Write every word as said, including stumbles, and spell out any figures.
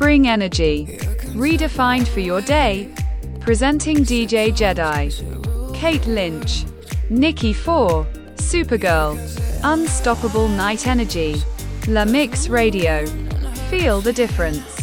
Bring energy. Redefined for your day. Presenting D J Jedi. Kate Lynch. Nikki Four. Supergirl. Unstoppable Night Energy. La Mix Radio. Feel the difference.